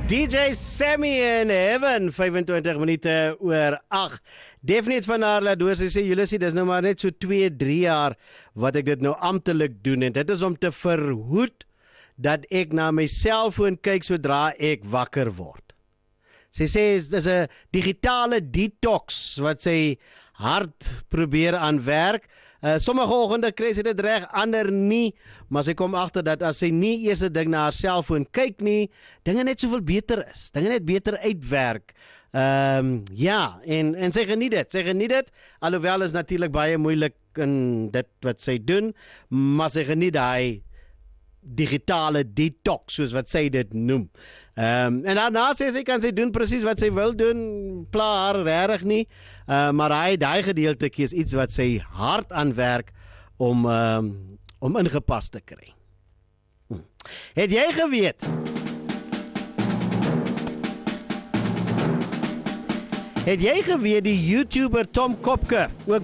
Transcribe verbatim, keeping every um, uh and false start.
D J Sammy in Heaven, vyfentwintig minute oor agt. Definitief van haar laat door, sy sê, julle sê, dis nou maar net so twee, drie jaar wat ek dit nou amptelik doen, en dit is om te verhoed dat ek na my selfoon kyk sodra ek wakker word. Sy sê, dis 'n digitale detox wat sy hard probeer aan werk. Uh, sommige oggende kry sy dit reg, ander nie, maar sy kom agter dat as sy nie eers 'n ding na haar selfoon kyk nie, dinge net soveel beter is, dinge net beter uitwerk. Ehm um, ja, en en sy geniet dit, sy geniet dit, alhoewel is natuurlik baie moeilik in dit wat sy doen, maar sy geniet daai digitale detox, soos wat sy dit noem. Um, en daarna sê sy, kan sy doen presies wat sy wil doen, pla haar regtig nie, uh, maar hy, die gedeeltjie is iets wat sy hard aan werk om, um, om ingepas te kry. Hm. Het jy geweet? Het jy geweet die YouTuber Tom Kopke, ook